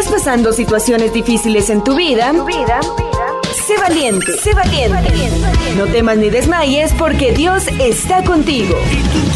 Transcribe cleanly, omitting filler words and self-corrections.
¿Estás pasando situaciones difíciles en tu vida? Sé valiente, sé valiente. No temas ni desmayes porque Dios está contigo.